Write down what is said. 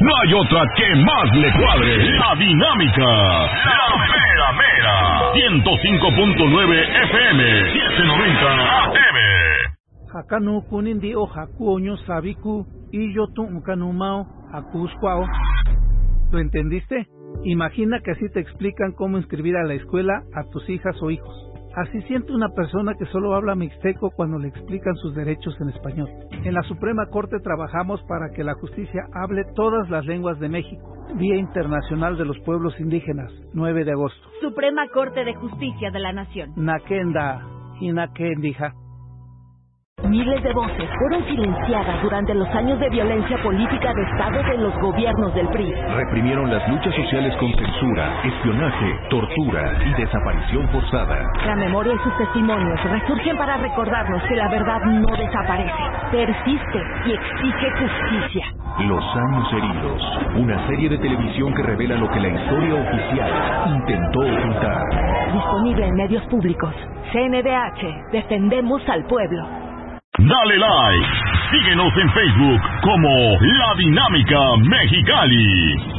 No hay otra que más le cuadre. La Dinámica. La mera mera. 105.9 FM. 790 AM. Hakanu kunindi o hakuoño sabiku y yo tu kanumao hakusquao. ¿Lo entendiste? Imagina que así te explican cómo inscribir a la escuela a tus hijas o hijos. Así siente una persona que solo habla mixteco cuando le explican sus derechos en español. En la Suprema Corte trabajamos para que la justicia hable todas las lenguas de México. Día Internacional de los Pueblos Indígenas, 9 de agosto. Suprema Corte de Justicia de la Nación. Nakenda y Nakendija. Miles de voces fueron silenciadas durante los años de violencia política de Estado de los gobiernos del PRI. Reprimieron las luchas sociales con censura, espionaje, tortura y desaparición forzada. La memoria y sus testimonios resurgen para recordarnos que la verdad no desaparece, persiste y exige justicia. Los años heridos, una serie de televisión que revela lo que la historia oficial intentó ocultar. Disponible en medios públicos. CNDH, defendemos al pueblo. Dale like. Síguenos en Facebook como La Dinámica Mexicali.